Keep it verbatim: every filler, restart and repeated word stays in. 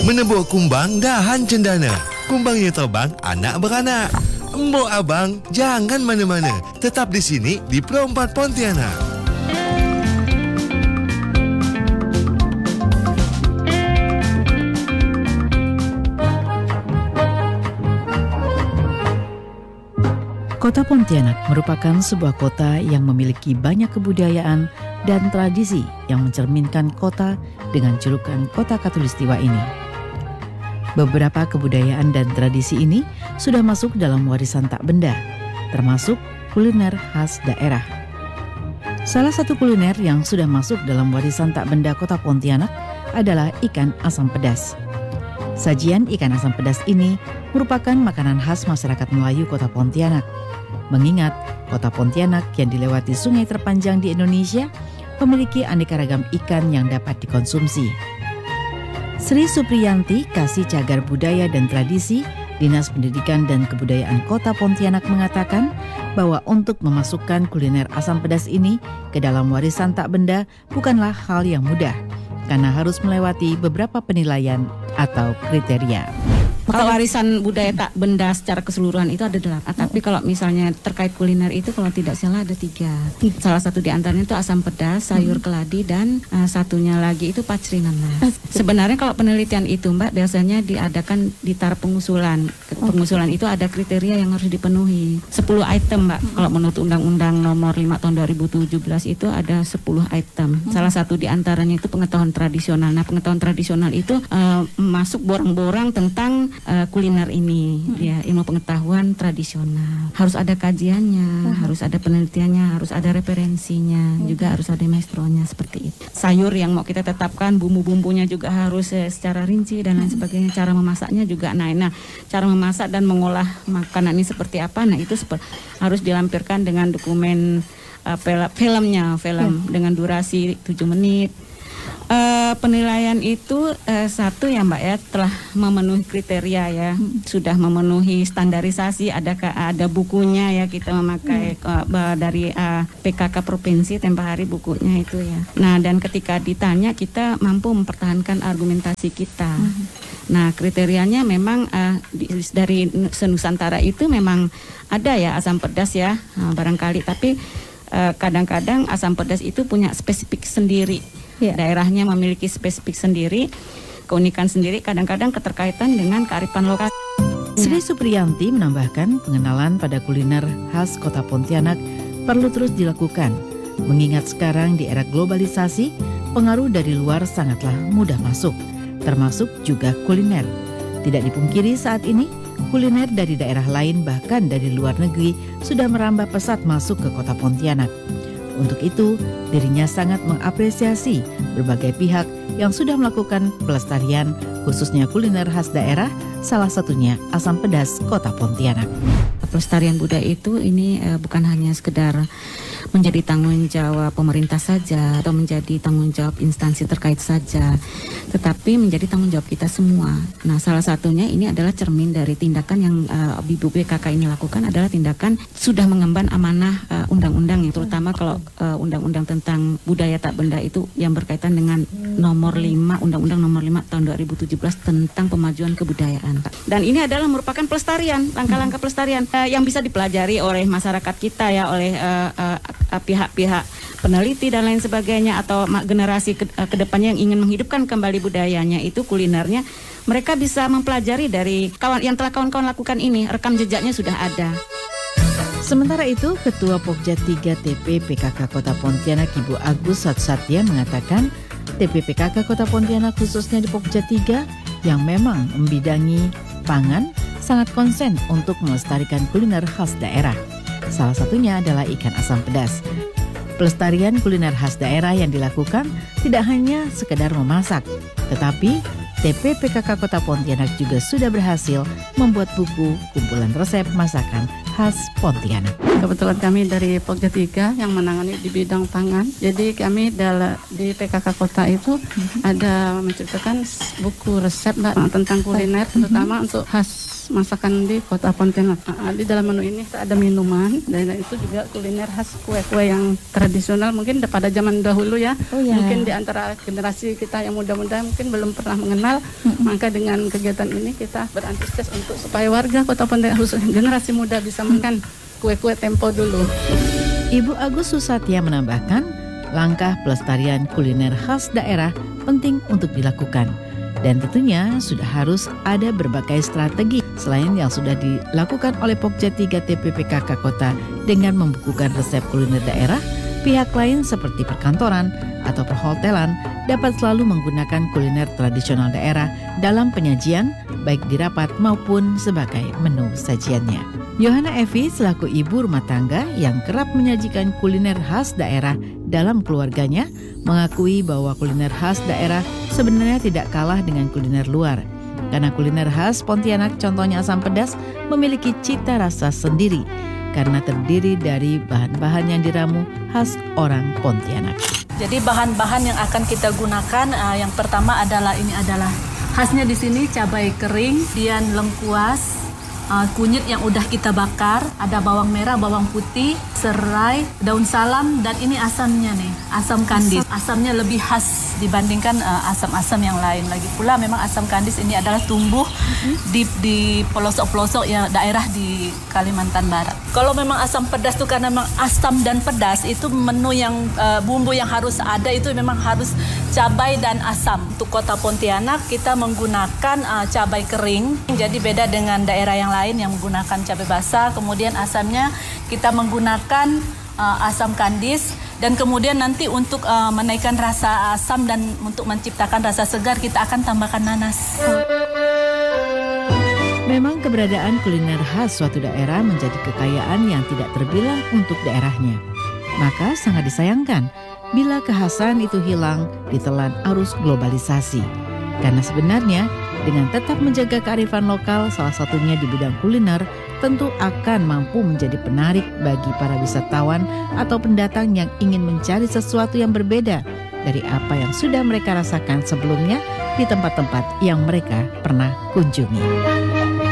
Menebuk kumbang dahan cendana. Kumbangnya terbang, anak beranak. Embok abang, jangan mana-mana. Tetap di sini di Pro empat Pontianak. Kota Pontianak merupakan sebuah kota yang memiliki banyak kebudayaan dan tradisi yang mencerminkan kota dengan julukan Kota Khatulistiwa ini. Beberapa kebudayaan dan tradisi ini sudah masuk dalam warisan tak benda, termasuk kuliner khas daerah. Salah satu kuliner yang sudah masuk dalam warisan tak benda Kota Pontianak adalah ikan asam pedas. Sajian ikan asam pedas ini merupakan makanan khas masyarakat Melayu Kota Pontianak. Mengingat Kota Pontianak yang dilewati sungai terpanjang di Indonesia memiliki aneka ragam ikan yang dapat dikonsumsi. Sri Supriyanti, Kasih Cagar Budaya dan Tradisi, Dinas Pendidikan dan Kebudayaan Kota Pontianak mengatakan bahwa untuk memasukkan kuliner asam pedas ini ke dalam warisan tak benda bukanlah hal yang mudah, karena harus melewati beberapa penilaian atau kriteria. Kalau warisan budaya tak benda secara keseluruhan itu ada delapan. Tapi kalau misalnya terkait kuliner itu kalau tidak salah ada tiga. Salah satu di antaranya itu asam pedas, sayur keladi, dan uh, satunya lagi itu pacri nanas. Sebenarnya kalau penelitian itu Mbak biasanya diadakan di taraf pengusulan. Pengusulan itu ada kriteria yang harus dipenuhi. sepuluh item Mbak. Kalau menurut Undang-Undang Nomor lima Tahun dua ribu tujuh belas itu ada sepuluh item. Salah satu di antaranya itu pengetahuan tradisional. Nah, pengetahuan tradisional itu uh, masuk borang-borang tentang Uh, kuliner ini, hmm. ya ilmu pengetahuan tradisional. Harus ada kajiannya, hmm. harus ada penelitiannya, harus ada referensinya, hmm. juga harus ada maestronya seperti itu. Sayur yang mau kita tetapkan, bumbu-bumbunya juga harus uh, secara rinci dan lain hmm. sebagainya. Cara memasaknya juga. Nah, nah, cara memasak dan mengolah makanan ini seperti apa? Nah, itu seper- harus dilampirkan dengan dokumen uh, pel- filmnya, film hmm. dengan durasi tujuh menit. Uh, penilaian itu uh, satu ya Mbak ya, telah memenuhi kriteria ya, hmm. sudah memenuhi standarisasi, ada ada bukunya ya, kita memakai hmm. uh, dari uh, P K K provinsi tempo hari bukunya itu ya. Nah, dan ketika ditanya kita mampu mempertahankan argumentasi kita. Hmm. Nah, kriterianya memang uh, di, dari senusantara itu memang ada ya asam pedas ya, uh, barangkali, tapi uh, kadang-kadang asam pedas itu punya spesifik sendiri. Ya. Daerahnya memiliki spesifik sendiri, keunikan sendiri, kadang-kadang keterkaitan dengan kearifan lokal. Sri Supriyanti menambahkan pengenalan pada kuliner khas Kota Pontianak perlu terus dilakukan, mengingat sekarang di era globalisasi, pengaruh dari luar sangatlah mudah masuk, termasuk juga kuliner. Tidak dipungkiri saat ini, kuliner dari daerah lain bahkan dari luar negeri sudah merambah pesat masuk ke Kota Pontianak. Untuk itu, dirinya sangat mengapresiasi berbagai pihak yang sudah melakukan pelestarian, khususnya kuliner khas daerah, salah satunya asam pedas Kota Pontianak. Pelestarian budaya itu ini eh, bukan hanya sekedar menjadi tanggung jawab pemerintah saja atau menjadi tanggung jawab instansi terkait saja, tetapi menjadi tanggung jawab kita semua. Nah, salah satunya ini adalah cermin dari tindakan yang uh, B P K K ini lakukan adalah tindakan sudah mengemban amanah uh, undang-undang, yang terutama kalau uh, undang-undang tentang budaya tak benda itu yang berkaitan dengan nomor lima, Undang-Undang Nomor lima Tahun dua ribu tujuh belas tentang pemajuan kebudayaan. Dan ini adalah merupakan pelestarian, langkah-langkah pelestarian uh, yang bisa dipelajari oleh masyarakat kita ya, oleh uh, uh, pihak-pihak peneliti dan lain sebagainya, atau generasi ke, ke depannya yang ingin menghidupkan kembali budayanya itu kulinernya, mereka bisa mempelajari dari kawan yang telah kawan-kawan lakukan ini, rekam jejaknya sudah ada. Sementara itu, Ketua Pokja tiga T P P K K Kota Pontianak Ibu Agus Satsatya mengatakan T P P K K Kota Pontianak khususnya di Pokja tiga yang memang membidangi pangan sangat konsen untuk melestarikan kuliner khas daerah. Salah satunya adalah ikan asam pedas. Pelestarian kuliner khas daerah yang dilakukan tidak hanya sekedar memasak, tetapi T P P K K Kota Pontianak juga sudah berhasil membuat buku kumpulan resep masakan khas Pontianak. Kebetulan kami dari Pokja tiga yang menangani di bidang pangan. Jadi kami dala, di P K K Kota itu mm-hmm. ada menceritakan buku resep Mbak, tentang kuliner, terutama mm-hmm. untuk khas khas masakan di Kota Pontianak. Nah, di dalam menu ini ada minuman dan itu juga kuliner khas kue-kue yang tradisional mungkin pada zaman dahulu ya. Oh, ya. Mungkin di antara generasi kita yang muda-muda mungkin belum pernah mengenal. Mm-hmm. Maka dengan kegiatan ini kita berantusias untuk supaya warga Kota Pontianak khususnya generasi muda bisa makan kue-kue tempo dulu. Ibu Agus Susatya menambahkan, langkah pelestarian kuliner khas daerah penting untuk dilakukan. Dan tentunya sudah harus ada berbagai strategi selain yang sudah dilakukan oleh Pokja tiga T P P K K Kota dengan membukukan resep kuliner daerah. Pihak lain seperti perkantoran atau perhotelan dapat selalu menggunakan kuliner tradisional daerah dalam penyajian baik di rapat maupun sebagai menu sajiannya. Yohana Evi selaku ibu rumah tangga yang kerap menyajikan kuliner khas daerah dalam keluarganya mengakui bahwa kuliner khas daerah sebenarnya tidak kalah dengan kuliner luar. Karena kuliner khas Pontianak contohnya asam pedas memiliki cita rasa sendiri karena terdiri dari bahan-bahan yang diramu khas orang Pontianak. Jadi bahan-bahan yang akan kita gunakan uh, yang pertama adalah ini adalah khasnya di sini cabai kering, kemudian lengkuas, uh, kunyit yang udah kita bakar, ada bawang merah, bawang putih, serai, daun salam, dan ini asamnya nih, asam kandis. Asamnya lebih khas dibandingkan uh, asam-asam yang lain. Lagi pula memang asam kandis ini adalah tumbuh mm-hmm. di di pelosok-pelosok ya daerah di Kalimantan Barat. Kalau memang asam pedas itu karena memang asam dan pedas itu menu yang uh, bumbu yang harus ada itu memang harus cabai dan asam. Untuk Kota Pontianak kita menggunakan uh, cabai kering. Jadi beda dengan daerah yang lain yang menggunakan cabai basah. Kemudian asamnya kita menggunakan uh, asam kandis. Dan kemudian nanti untuk uh, menaikkan rasa asam dan untuk menciptakan rasa segar kita akan tambahkan nanas. Memang keberadaan kuliner khas suatu daerah menjadi kekayaan yang tidak terbilang untuk daerahnya. Maka sangat disayangkan bila kekhasan itu hilang ditelan arus globalisasi. Karena sebenarnya dengan tetap menjaga kearifan lokal salah satunya di bidang kuliner tentu akan mampu menjadi penarik bagi para wisatawan atau pendatang yang ingin mencari sesuatu yang berbeda dari apa yang sudah mereka rasakan sebelumnya di tempat-tempat yang mereka pernah kunjungi.